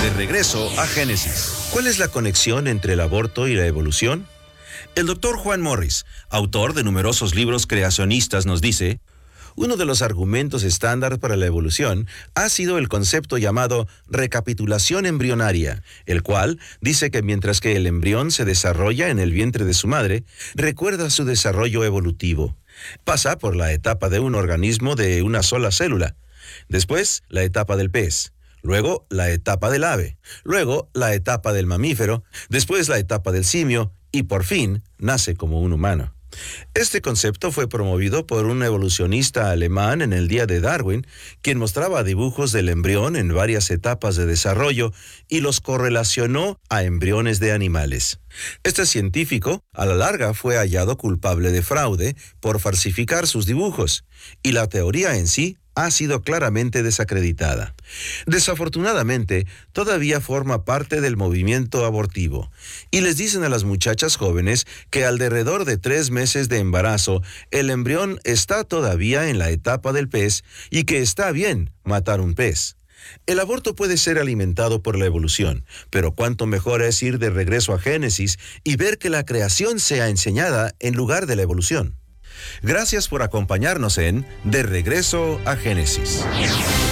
De regreso a Génesis. ¿Cuál es la conexión entre el aborto y la evolución? El doctor Juan Morris, autor de numerosos libros creacionistas, nos dice: uno de los argumentos estándar para la evolución ha sido el concepto llamado recapitulación embrionaria, el cual dice que mientras que el embrión se desarrolla en el vientre de su madre, recuerda su desarrollo evolutivo. Pasa por la etapa de un organismo de una sola célula, después la etapa del pez, luego la etapa del ave, luego la etapa del mamífero, después la etapa del simio y por fin nace como un humano. Este concepto fue promovido por un evolucionista alemán en el día de Darwin, quien mostraba dibujos del embrión en varias etapas de desarrollo y los correlacionó a embriones de animales. Este científico, a la larga, fue hallado culpable de fraude por falsificar sus dibujos, y la teoría en sí ha sido claramente desacreditada. Desafortunadamente, todavía forma parte del movimiento abortivo, y les dicen a las muchachas jóvenes que alrededor de 3 meses de embarazo, el embrión está todavía en la etapa del pez y que está bien matar un pez. El aborto puede ser alimentado por la evolución, pero cuánto mejor es ir de regreso a Génesis y ver que la creación sea enseñada en lugar de la evolución. Gracias por acompañarnos en De Regreso a Génesis.